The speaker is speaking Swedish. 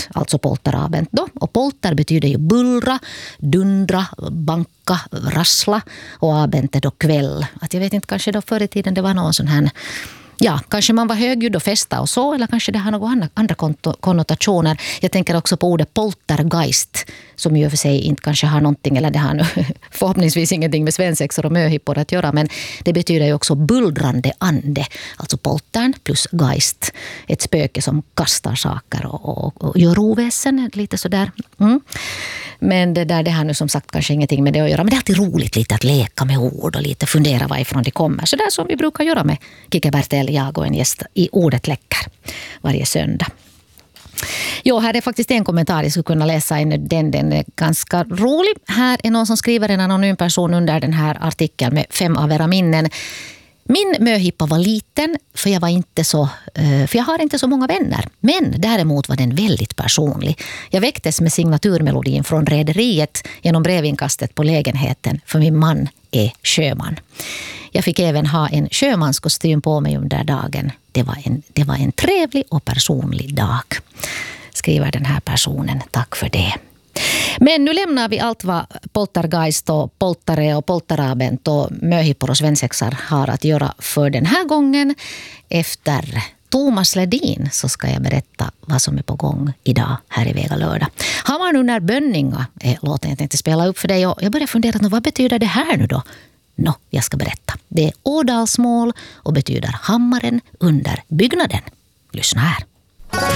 alltså polterabend då. Och polter betyder ju bullra, dundra, banka, rassla, och abend är då kväll. Att jag vet inte, kanske då förr i tiden det var någon sån här, ja, kanske man var högljudd och festa och så, eller kanske det har några andra konnotationer. Jag tänker också på ordet poltergeist, som ju för sig inte kanske har någonting, eller det har förhoppningsvis ingenting med svensexor och möhippor att göra, men det betyder ju också bullrande ande. Alltså poltern plus geist, ett spöke som kastar saker och gör oväsen, lite sådär. Men det har nu som sagt kanske ingenting med det att göra. Men det är alltid roligt lite att leka med ord och lite fundera varifrån det kommer. Så där som vi brukar göra med Kike Bertel, jag och en gäst i Ordet läcker varje söndag. Jo, här är faktiskt en kommentar jag skulle kunna läsa in. Den är ganska rolig. Här är någon som skriver, en anonym person under den här artikeln med 5 av era minnen. Min möhippa var liten för jag har inte så många vänner. Men däremot var den väldigt personlig. Jag väcktes med signaturmelodin från rederiet genom brevinkastet på lägenheten, för min man är sjöman. Jag fick även ha en sjömanskostym på mig under dagen. Det var en trevlig och personlig dag, skriver den här personen. Tack för det. Men nu lämnar vi allt vad poltergeist och poltare och polterabend och möhippor och svensexar har att göra för den här gången. Efter Thomas Ledin så ska jag berätta vad som är på gång idag här i Vega lördag. Hammar under Bönninga är låten jag tänkte spela upp för dig, och jag börjar fundera, vad betyder det här nu då? Jag ska berätta. Det är ådalsmål och betyder hammaren under byggnaden. Lyssna här.